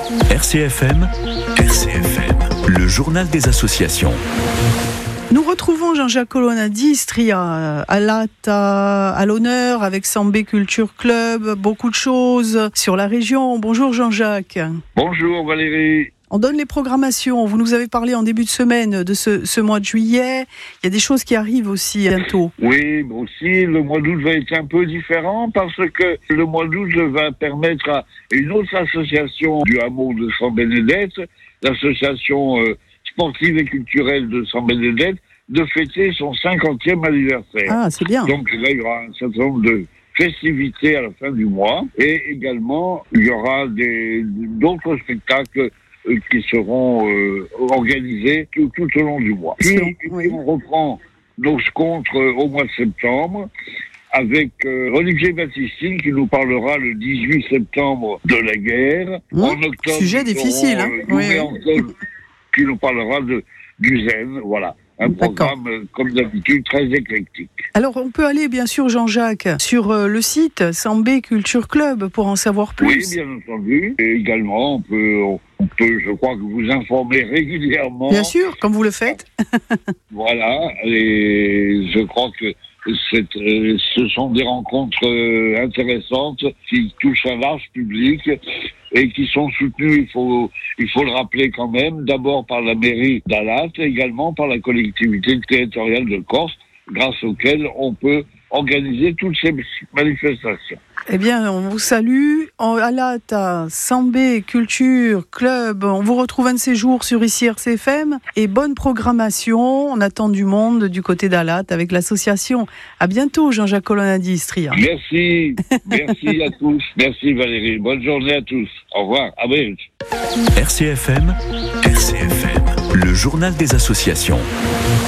RCFM, le journal des associations. Nous retrouvons Jean-Jacques Colonna d'Istria à Lata, à l'honneur avec Sambé Culture Club, beaucoup de choses sur la région. Bonjour Jean-Jacques. Bonjour Valérie. On donne les programmations. Vous nous avez parlé en début de semaine de ce mois de juillet. Il y a des choses qui arrivent aussi bientôt. Oui, aussi, le mois d'août va être un peu différent parce que le mois d'août va permettre à une autre association du hameau de Saint-Bénédette, l'association sportive et culturelle de Saint-Bénédette, de fêter son 50e anniversaire. Ah, c'est bien. Donc là, il y aura un certain nombre de festivités à la fin du mois et également, il y aura d'autres spectacles qui seront organisés tout au long du mois. Puis, on reprend nos rencontres au mois de septembre avec Olivier Battistine qui nous parlera le 18 septembre de la guerre. En octobre, sujet difficile. Qui nous parlera du zen, voilà. Un programme, comme d'habitude, très éclectique. Alors, on peut aller, bien sûr, Jean-Jacques, sur le site Sambé Culture Club pour en savoir plus. Oui, bien entendu. Et également, on peut, je crois que vous informer régulièrement. Bien sûr, comme vous le faites. Voilà. Et je crois que ce sont des rencontres intéressantes qui touchent un large public et qui sont soutenues, il faut le rappeler quand même, d'abord par la mairie d'Alat et également par la collectivité territoriale de Corse, grâce auquel on peut organiser toutes ces manifestations. Eh bien, on vous salue. Alat, Sambé Culture Club, on vous retrouve un de ces jours sur ici RCFM. Et bonne programmation. On attend du monde du côté d'Alat avec l'association. À bientôt, Jean-Jacques Colonna d'Istria. Merci à tous. Merci Valérie. Bonne journée à tous. Au revoir. À bientôt. RCFM, le journal des associations.